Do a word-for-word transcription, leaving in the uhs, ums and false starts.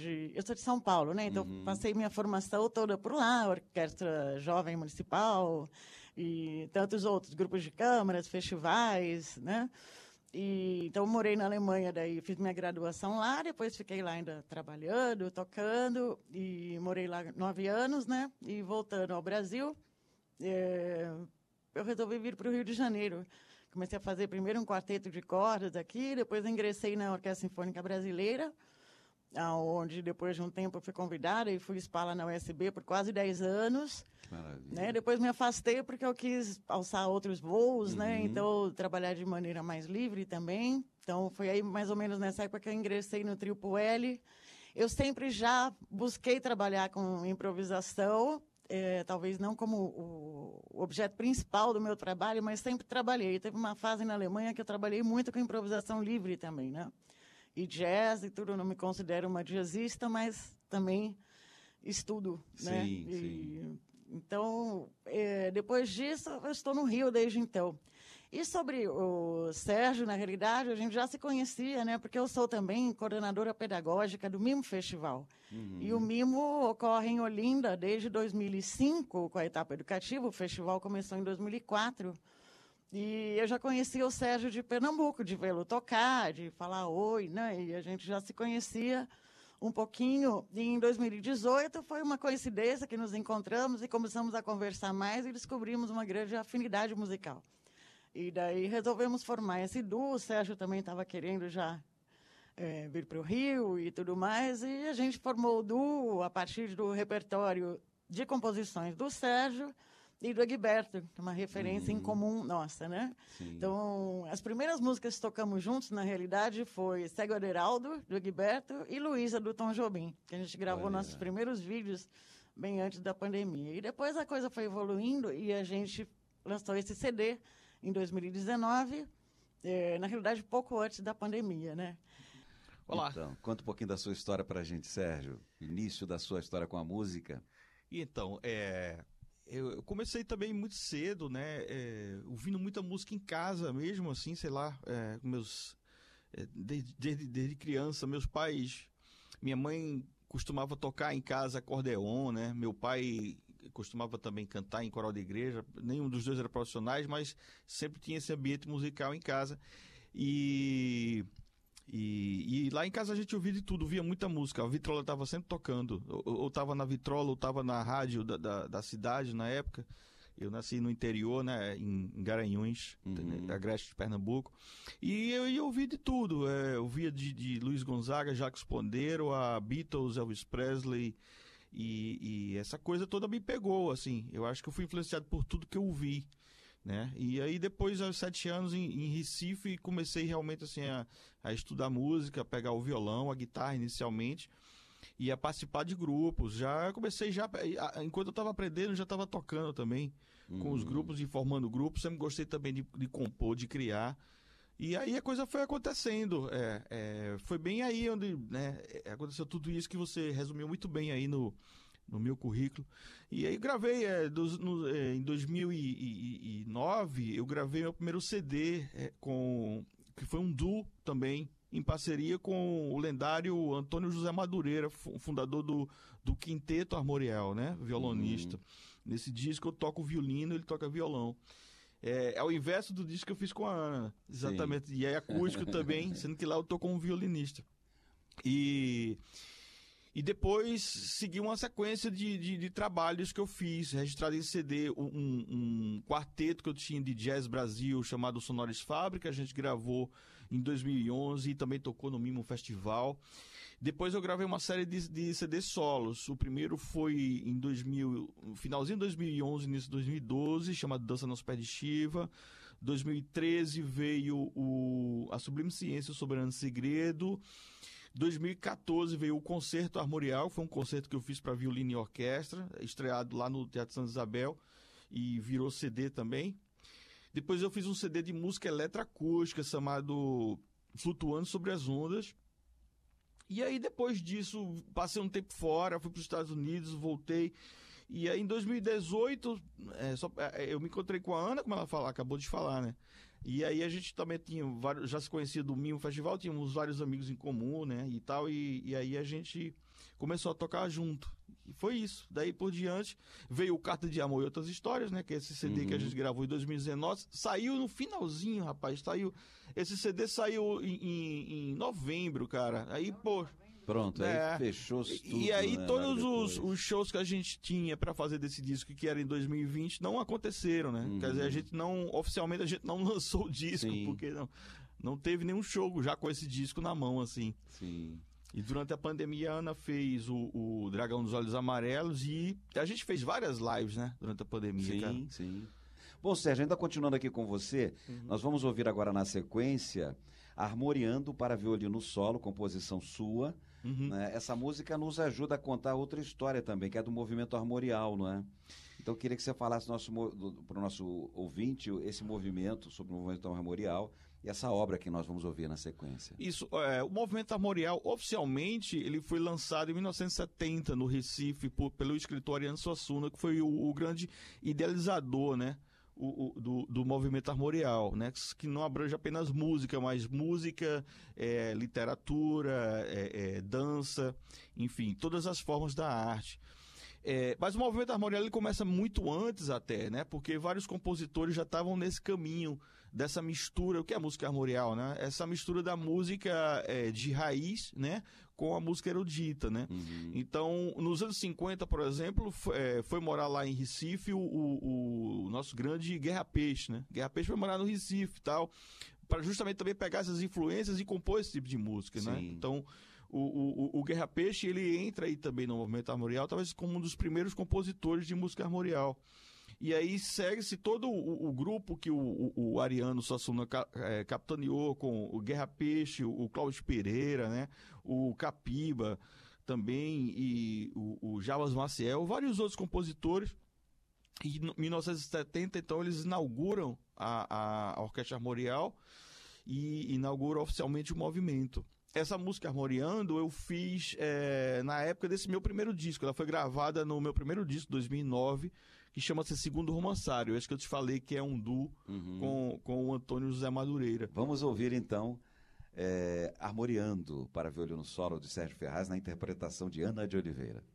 de... Eu sou de São Paulo, né? Então, Uhum. passei minha formação toda por lá, Orquestra Jovem Municipal e tantos outros, grupos de câmaras, festivais, né? E, então, morei na Alemanha, daí fiz minha graduação lá, depois fiquei lá ainda trabalhando, tocando, e morei lá nove anos, né? E voltando ao Brasil, é, eu resolvi vir para o Rio de Janeiro. Comecei a fazer primeiro um quarteto de cordas aqui, depois ingressei na Orquestra Sinfônica Brasileira, onde depois de um tempo eu fui convidada e fui espala na U S B por quase dez anos. Maravilha. Né? Depois me afastei porque eu quis alçar outros voos, Uhum. né? Então trabalhar de maneira mais livre também. Então foi aí mais ou menos nessa época que eu ingressei no Trio Puelli. Eu sempre já busquei trabalhar com improvisação, é, talvez não como o, o objeto principal do meu trabalho, mas sempre trabalhei. Teve uma fase na Alemanha que eu trabalhei muito com improvisação livre também, né? E jazz e tudo, eu não me considero uma jazzista, mas também estudo, né? Sim, E, sim. então, é, depois disso, eu estou no Rio desde então. E sobre o Sérgio, na realidade, a gente já se conhecia, né? Porque eu sou também coordenadora pedagógica do Mimo Festival. Uhum. E o Mimo ocorre em Olinda desde dois mil e cinco, com a etapa educativa. O festival começou em dois mil e quatro. E eu já conhecia o Sérgio de Pernambuco, de vê-lo tocar, de falar oi, né? E a gente já se conhecia um pouquinho. E em dois mil e dezoito foi uma coincidência que nos encontramos e começamos a conversar mais e descobrimos uma grande afinidade musical. E daí resolvemos formar esse duo. O Sérgio também estava querendo já é, vir para o Rio e tudo mais. E a gente formou o duo a partir do repertório de composições do Sérgio e do Egberto, uma referência Uhum. em comum nossa, né? Sim. Então, as primeiras músicas que tocamos juntos, na realidade, foi Cego Aderaldo, do Egberto, e Luísa, do Tom Jobim, que a gente gravou Olha. nossos primeiros vídeos bem antes da pandemia. E depois a coisa foi evoluindo e a gente lançou esse C D em dois mil e dezenove, é, na realidade, pouco antes da pandemia, né? Olá. Então, conta um pouquinho da sua história pra gente, Sérgio. Início da sua história com a música. Então, é, eu eu comecei também muito cedo, né, é, ouvindo muita música em casa mesmo, assim, sei lá, é, com meus, é, desde, desde, desde criança, meus pais, minha mãe costumava tocar em casa acordeon, né, meu pai costumava também cantar em coral de igreja, nenhum dos dois era profissionais, mas sempre tinha esse ambiente musical em casa, e... E, e lá em casa a gente ouvia de tudo, ouvia muita música. A vitrola estava sempre tocando, ou estava na vitrola, ou estava na rádio da, da, da cidade na época. Eu nasci no interior, né, em, em Garanhuns, Uhum. Agreste de Pernambuco. E eu ia ouvir de tudo. É, eu ouvia de, de Luiz Gonzaga, Jacques Pondeiro, a Beatles, Elvis Presley. E, e essa coisa toda me pegou, assim. Eu acho que eu fui influenciado por tudo que eu ouvi. Né? E aí depois, aos sete anos, em, em Recife, comecei realmente assim, a, a estudar música, a pegar o violão, a guitarra inicialmente, e a participar de grupos. Já comecei, já a, enquanto eu estava aprendendo, já estava tocando também, Uhum. com os grupos e formando grupos. Sempre gostei também de, de compor, de criar. E aí a coisa foi acontecendo. É, é, foi bem aí onde, né, aconteceu tudo isso que você resumiu muito bem aí no... no meu currículo. E aí gravei, é, dos, no, é, em dois mil e nove, eu gravei meu primeiro C D, é, com, que foi um duo também, em parceria com o lendário Antônio José Madureira, fundador do, do Quinteto Armorial, né? Violonista. Uhum. Nesse disco eu toco violino, ele toca violão. É, é o inverso do disco que eu fiz com a Ana, exatamente. Sim. E é acústico também, sendo que lá eu tô como violinista. E... E depois segui uma sequência de, de, de trabalhos que eu fiz, registrado em C D, um, um quarteto que eu tinha de Jazz Brasil chamado Sonores Fábrica, a gente gravou em dois mil e onze e também tocou no Mimo Festival. Depois eu gravei uma série de, de C Ds solos. O primeiro foi em dois mil, finalzinho de dois mil e onze, início de dois mil e doze, chamado Dança nos Pés de Shiva. dois mil e treze veio o, a Sublime Ciência, o Soberano Segredo. dois mil e quatorze veio o Concerto Armorial, foi um concerto que eu fiz para violino e orquestra, estreado lá no Teatro Santa Isabel, e virou C D também. Depois eu fiz um C D de música eletroacústica chamado Flutuando Sobre as Ondas. E aí depois disso, passei um tempo fora, fui para os Estados Unidos, voltei. E aí em dois mil e dezoito, é, só, é, eu me encontrei com a Ana, como ela fala, acabou de falar, né? E aí a gente também tinha vários, já se conhecia do Mimo Festival, tínhamos vários amigos em comum, né, e tal, e, e aí a gente começou a tocar junto. E foi isso. Daí por diante veio o Carta de Amor e Outras Histórias, né? Que é esse C D uhum. que a gente gravou em dois mil e dezenove. Saiu no finalzinho, rapaz. Saiu, esse C D saiu em, em, em novembro, cara. Aí, pô... Pronto, é, aí fechou tudo. E aí né, todos os, os shows que a gente tinha pra fazer desse disco, que era em dois mil e vinte, não aconteceram, né? Uhum. Quer dizer, a gente não... Oficialmente a gente não lançou o disco, Sim. porque não, não teve nenhum show já com esse disco na mão, assim. Sim. E durante a pandemia a Ana fez o, o Dragão dos Olhos Amarelos e a gente fez várias lives, né? Durante a pandemia, sim, cara. Sim, sim. Bom, Sérgio, ainda continuando aqui com você, uhum. nós vamos ouvir agora na sequência Armoriando para violino solo, composição sua. Uhum. Né? Essa música nos ajuda a contar outra história também, que é do movimento armorial, não é? Então eu queria que você falasse para o nosso ouvinte esse movimento, sobre o movimento armorial, e essa obra que nós vamos ouvir na sequência. Isso, é, o movimento armorial, oficialmente, ele foi lançado em mil novecentos e setenta, no Recife, por, pelo escritor Ariano Suassuna, que foi o, o grande idealizador, né, o, o, do, do movimento armorial, né, que não abrange apenas música, mas música, é, literatura, é, é, dança, enfim, todas as formas da arte. É, mas o movimento armorial ele começa muito antes até, né? Porque vários compositores já estavam nesse caminho dessa mistura. O que é a música armorial, né? Essa mistura da música é, de raiz, né? Com a música erudita, né? Uhum. Então, nos anos cinquenta, por exemplo, foi, é, foi morar lá em Recife o, o, o nosso grande Guerra Peixe, né? Guerra Peixe foi morar no Recife e tal, para justamente também pegar essas influências e compor esse tipo de música, Sim. né? Então... O, o, o Guerra Peixe, ele entra aí também no movimento armorial, talvez como um dos primeiros compositores de música armorial. E aí segue-se todo o, o grupo que o, o, o Ariano Suassuna é, capitaneou, com o Guerra Peixe, o, o Cláudio Pereira, né? O Capiba também, e o, o Jabas Maciel, vários outros compositores. E em mil novecentos e setenta, então, eles inauguram a, a, a Orquestra Armorial e inauguram oficialmente o movimento. Essa música Armoriando eu fiz é, na época desse meu primeiro disco. Ela foi gravada no meu primeiro disco, dois mil e nove, que chama-se Segundo Romançário. Esse que eu te falei que é um duo uhum. com, com o Antônio José Madureira. Vamos ouvir então é, Armoriando para violino solo de Sérgio Ferraz na interpretação de Ana de Oliveira.